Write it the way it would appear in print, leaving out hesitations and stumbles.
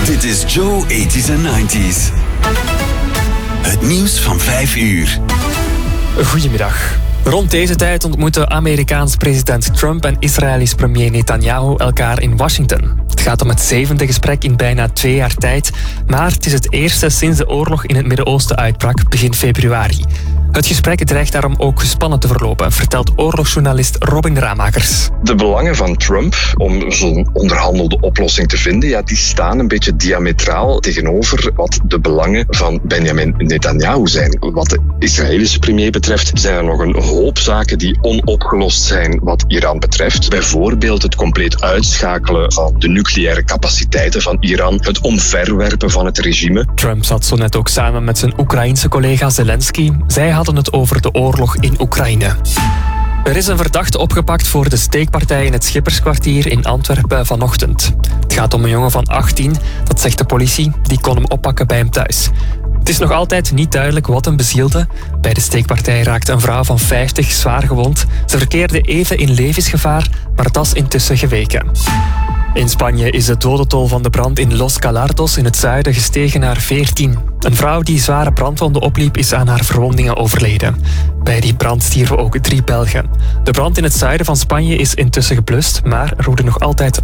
Dit is Joe 80s en 90s. Het nieuws van 5 uur. Goedemiddag. Rond deze tijd ontmoeten Amerikaans president Trump en Israëlisch premier Netanyahu elkaar in Washington. Het gaat om het 7e gesprek in bijna 2 jaar tijd, maar het is het eerste sinds de oorlog in het Midden-Oosten uitbrak begin februari. Het gesprek dreigt daarom ook gespannen te verlopen, vertelt oorlogsjournalist Robin Ramakers. De belangen van Trump om zo'n onderhandelde oplossing te vinden, die staan een beetje diametraal tegenover wat de belangen van Benjamin Netanyahu zijn. Wat de Israëlische premier betreft zijn er nog een hoop zaken die onopgelost zijn wat Iran betreft. Bijvoorbeeld het compleet uitschakelen van de nucleaire capaciteiten van Iran, het omverwerpen van het regime. Trump zat zo net ook samen met zijn Oekraïense collega Zelensky. Zij hadden het over de oorlog in Oekraïne. Er is een verdachte opgepakt voor de steekpartij in het Schipperskwartier in Antwerpen vanochtend. Het gaat om een jongen van 18, dat zegt de politie. Die kon hem oppakken bij hem thuis. Het is nog altijd niet duidelijk wat hem bezielde. Bij de steekpartij raakte een vrouw van 50 zwaar gewond. Ze verkeerde even in levensgevaar, maar dat is intussen geweken. In Spanje is de dodentol van de brand in Los Gallardos in het zuiden gestegen naar 14. Een vrouw die zware brandwonden opliep is aan haar verwondingen overleden. Bij die brand stierven ook 3 Belgen. De brand in het zuiden van Spanje is intussen geblust, maar er woeden nog altijd